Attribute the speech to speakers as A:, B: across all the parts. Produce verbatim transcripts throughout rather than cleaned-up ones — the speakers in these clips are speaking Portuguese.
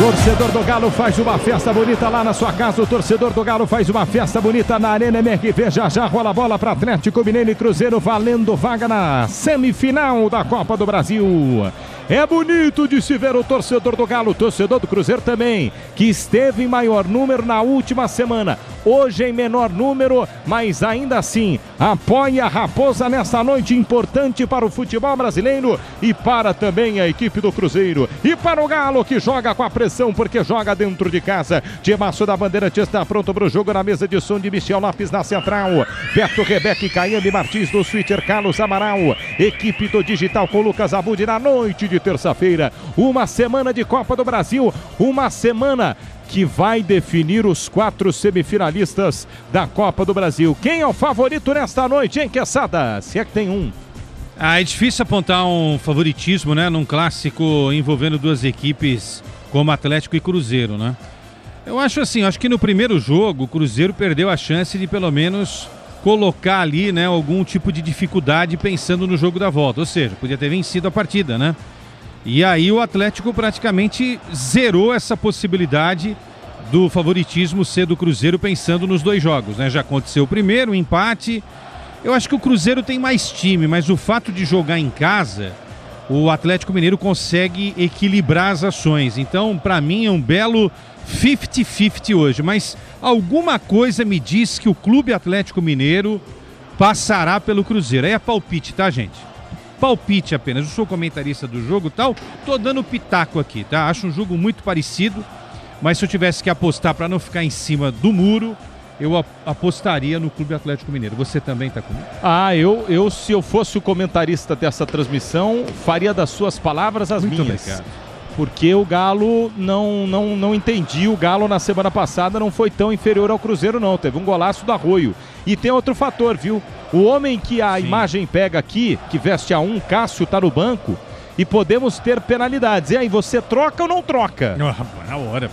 A: Torcedor do Galo faz uma festa bonita lá na sua casa. O torcedor do Galo faz uma festa bonita na Arena M R V. Já já rola a bola para Atlético Mineiro e Cruzeiro, valendo vaga na semifinal da Copa do Brasil. É bonito de se ver o torcedor do Galo, o torcedor do Cruzeiro também, que esteve em maior número na última semana. Hoje em menor número, mas ainda assim apoia a Raposa nessa noite importante para o futebol brasileiro e para também a equipe do Cruzeiro. E para o Galo, que joga com a pressão porque joga dentro de casa. Timaço da Bandeirante está pronto para o jogo na mesa de som de Michel Lopes na central. Beto, Rebeca e Caiane Martins do Switcher, Carlos Amaral. Equipe do Digital com Lucas Abud na noite de terça-feira. Uma semana de Copa do Brasil, uma semana que vai definir os quatro semifinalistas da Copa do Brasil. Quem é o favorito nesta noite, hein, Quesada? Se é que tem um.
B: Ah, é difícil apontar um favoritismo, né, num clássico envolvendo duas equipes como Atlético e Cruzeiro, né? Eu acho assim, eu acho que no primeiro jogo o Cruzeiro perdeu a chance de pelo menos colocar ali, né, algum tipo de dificuldade pensando no jogo da volta, ou seja, podia ter vencido a partida, né? E aí o Atlético praticamente zerou essa possibilidade do favoritismo ser do Cruzeiro pensando nos dois jogos, né? Já aconteceu o primeiro, o empate. Eu acho que o Cruzeiro tem mais time, mas o fato de jogar em casa, o Atlético Mineiro consegue equilibrar as ações. Então, para mim, é um belo cinquenta cinquenta hoje. Mas alguma coisa me diz que o Clube Atlético Mineiro passará pelo Cruzeiro. Aí é palpite, tá, gente? Palpite apenas. Eu sou comentarista do jogo e tal, tô dando pitaco aqui, tá? Acho um jogo muito parecido, mas se eu tivesse que apostar para não ficar em cima do muro, eu apostaria no Clube Atlético Mineiro. Você também tá comigo?
A: Ah, eu, eu se eu fosse o comentarista dessa transmissão, faria das suas palavras as
B: muito
A: minhas.
B: Legal.
A: Porque o Galo, não, não, não entendi, o Galo na semana passada não foi tão inferior ao Cruzeiro não, teve um golaço do Arroio. E tem outro fator, viu? O homem que a Sim. imagem pega aqui, que veste a um, Cássio, tá no banco, e podemos ter penalidades. E aí, você troca ou não troca?
B: Na hora.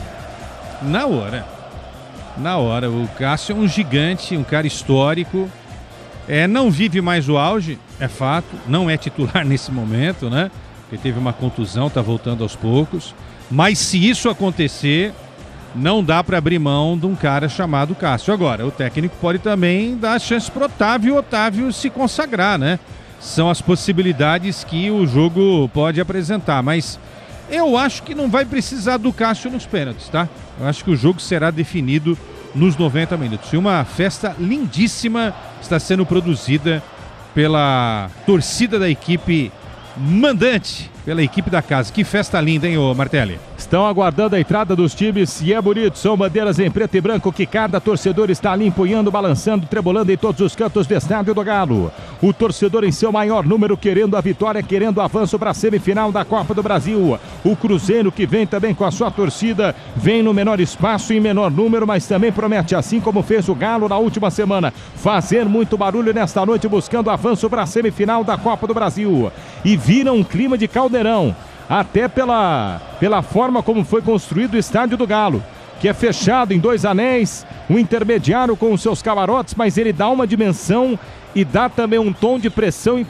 B: Na hora. Na hora. O Cássio é um gigante, um cara histórico. É, não vive mais o auge, é fato. Não é titular nesse momento, né? Porque teve uma contusão, tá voltando aos poucos. Mas se isso acontecer, não dá para abrir mão de um cara chamado Cássio. Agora, o técnico pode também dar chance pro Otávio e o Otávio se consagrar, né? São as possibilidades que o jogo pode apresentar, mas eu acho que não vai precisar do Cássio nos pênaltis, tá? Eu acho que o jogo será definido nos noventa minutos. E uma festa lindíssima está sendo produzida pela torcida da equipe mandante, pela equipe da casa. Que festa linda, hein, ô Martelli?
A: Estão aguardando a entrada dos times e é bonito, são bandeiras em preto e branco que cada torcedor está ali empunhando, balançando, trebolando em todos os cantos do estádio do Galo. O torcedor em seu maior número querendo a vitória, querendo o avanço para a semifinal da Copa do Brasil. O Cruzeiro, que vem também com a sua torcida, vem no menor espaço e em menor número, mas também promete, assim como fez o Galo na última semana, fazer muito barulho nesta noite buscando avanço para a semifinal da Copa do Brasil. E vira um clima de caldeirão, até pela, pela forma como foi construído o estádio do Galo, que é fechado em dois anéis, um intermediário com os seus camarotes, mas ele dá uma dimensão e dá também um tom de pressão